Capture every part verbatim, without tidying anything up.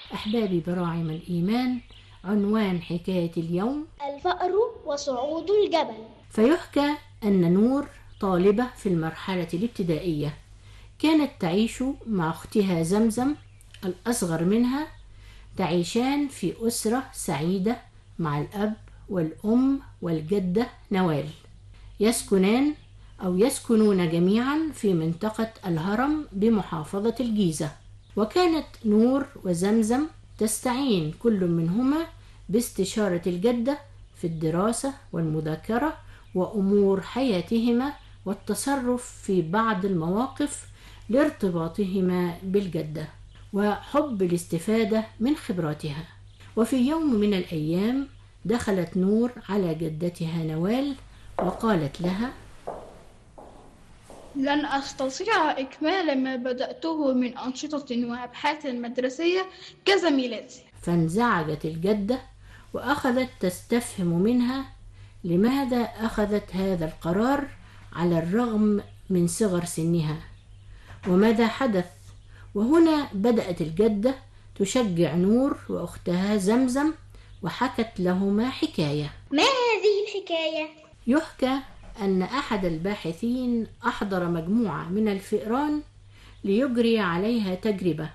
أحبابي براعم الإيمان، عنوان حكاية اليوم الفأر وصعود الجبل. فيحكى أن نور طالبة في المرحلة الابتدائية كانت تعيش مع أختها زمزم الأصغر منها، تعيشان في أسرة سعيدة مع الأب والأم والجدة نوال، يسكنان أو يسكنون جميعا في منطقة الهرم بمحافظة الجيزة. وكانت نور وزمزم تستعين كل منهما باستشارة الجدة في الدراسة والمذاكرة وأمور حياتهما والتصرف في بعض المواقف لارتباطهما بالجدة وحب الاستفادة من خبراتها. وفي يوم من الأيام دخلت نور على جدتها نوال وقالت لها: لن أستطيع إكمال ما بدأته من أنشطة وأبحاث مدرسية كزميلاتي. فانزعجت الجدة وأخذت تستفهم منها لماذا أخذت هذا القرار على الرغم من صغر سنها وماذا حدث. وهنا بدأت الجدة تشجع نور وأختها زمزم وحكت لهما حكاية. ما هذه الحكاية؟ يحكى أن أحد الباحثين أحضر مجموعة من الفئران ليجري عليها تجربة،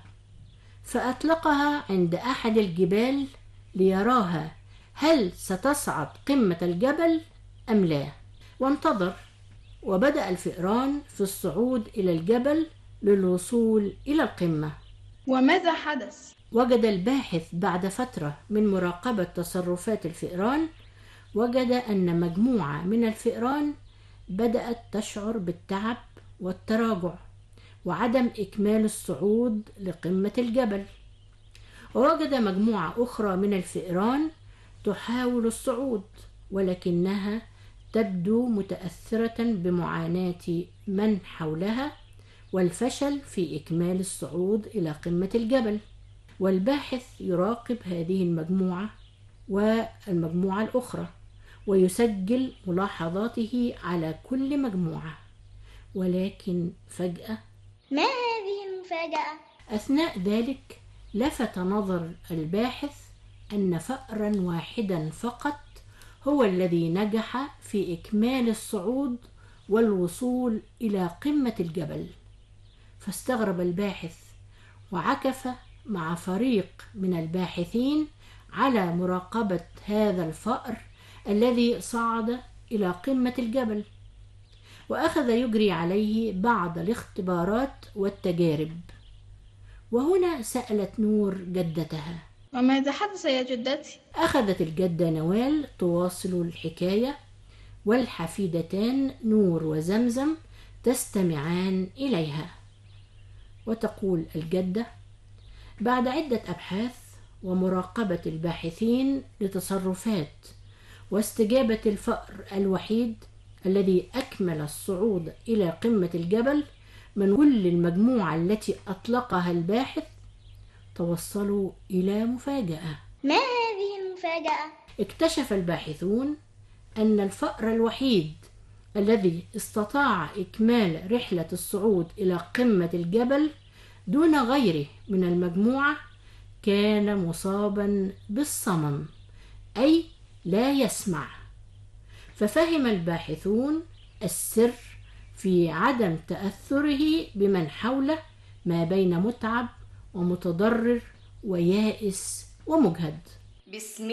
فأطلقها عند أحد الجبال ليراها هل ستصعد قمة الجبل أم لا، وانتظر. وبدأ الفئران في الصعود إلى الجبل للوصول إلى القمة. وماذا حدث؟ وجد الباحث بعد فترة من مراقبة تصرفات الفئران، وجد أن مجموعة من الفئران بدأت تشعر بالتعب والتراجع وعدم إكمال الصعود لقمة الجبل، ووجد مجموعة أخرى من الفئران تحاول الصعود ولكنها تبدو متأثرة بمعاناة من حولها والفشل في إكمال الصعود إلى قمة الجبل. والباحث يراقب هذه المجموعة والمجموعة الأخرى ويسجل ملاحظاته على كل مجموعة، ولكن فجأة ما هذه المفاجأة؟ أثناء ذلك لفت نظر الباحث أن فأرا واحدا فقط هو الذي نجح في إكمال الصعود والوصول إلى قمة الجبل. فاستغرب الباحث وعكف مع فريق من الباحثين على مراقبة هذا الفأر الذي صعد إلى قمة الجبل، وأخذ يجري عليه بعض الاختبارات والتجارب. وهنا سألت نور جدتها: وماذا حدث يا جدتي؟ أخذت الجدة نوال تواصل الحكاية، والحفيدتان نور وزمزم تستمعان إليها. وتقول الجدة: بعد عدة أبحاث ومراقبة الباحثين لتصرفات واستجابة الفأر الوحيد الذي أكمل الصعود إلى قمة الجبل من كل المجموعة التي أطلقها الباحث، توصلوا إلى مفاجأة. ما هذه المفاجأة؟ اكتشف الباحثون أن الفأر الوحيد الذي استطاع إكمال رحلة الصعود إلى قمة الجبل دون غيره من المجموعة كان مصابا بالصمم، أي لا يسمع. ففهم الباحثون السر في عدم تأثره بمن حوله ما بين متعب ومتضرر ويائس ومجهد. بسم